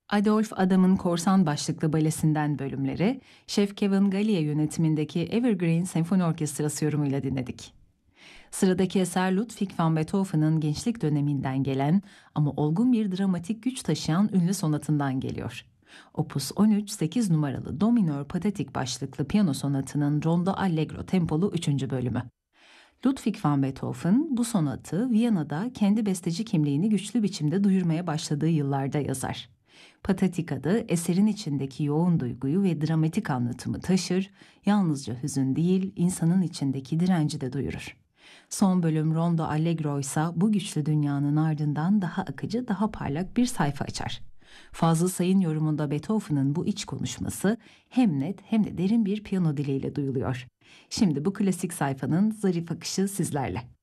Adolf Adam'ın Korsan başlıklı balesinden bölümleri, Şef Kevin Gallia yönetimindeki Evergreen Senfoni Orkestrası yorumuyla dinledik. Sıradaki eser Ludwig van Beethoven'ın gençlik döneminden gelen ama olgun bir dramatik güç taşıyan ünlü sonatından geliyor. Opus 13, 8 numaralı Do minör patetik başlıklı piyano sonatının Rondo Allegro tempolu 3. bölümü. Ludwig van Beethoven bu sonatı Viyana'da kendi besteci kimliğini güçlü biçimde duyurmaya başladığı yıllarda yazar. Patetik adı eserin içindeki yoğun duyguyu ve dramatik anlatımı taşır, yalnızca hüzün değil, insanın içindeki direnci de duyurur. Son bölüm Rondo Allegro ise bu güçlü dünyanın ardından daha akıcı, daha parlak bir sayfa açar. Fazıl Say'ın yorumunda Beethoven'ın bu iç konuşması hem net hem de derin bir piyano diliyle duyuluyor. Şimdi bu klasik sayfanın zarif akışı sizlerle.